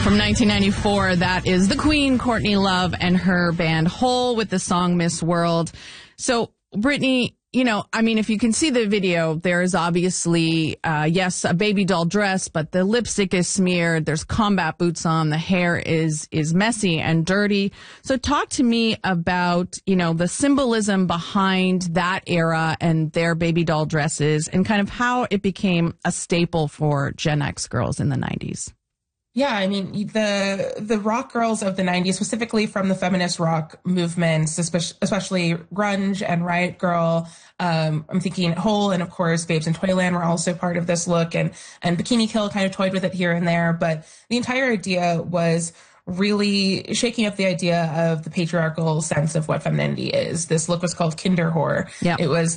From 1994, that is the Queen, Courtney Love, and her band Hole with the song Miss World. So, Brittany, if you can see the video, there is obviously, yes, a baby doll dress, but the lipstick is smeared. There's combat boots on. The hair is messy and dirty. So talk to me about, the symbolism behind that era and their baby doll dresses and kind of how it became a staple for Gen X girls in the 90s. Yeah, the rock girls of the 90s, specifically from the feminist rock movements, especially grunge and Riot Grrrl. I'm thinking Hole and, of course, Babes in Toyland were also part of this look, and Bikini Kill kind of toyed with it here and there. But the entire idea was really shaking up the idea of the patriarchal sense of what femininity is. This look was called Kinderwhore. Yep. It was